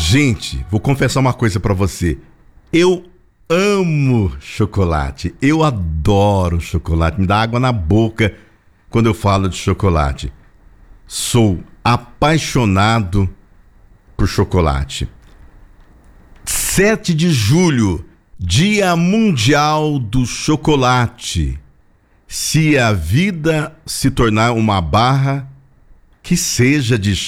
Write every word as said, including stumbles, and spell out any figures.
Gente, vou confessar uma coisa pra você. Eu amo chocolate. Eu adoro chocolate. Me dá água na boca quando eu falo de chocolate. Sou apaixonado por chocolate. sete de julho, Dia Mundial do Chocolate. Se a vida se tornar uma barra, que seja de chocolate.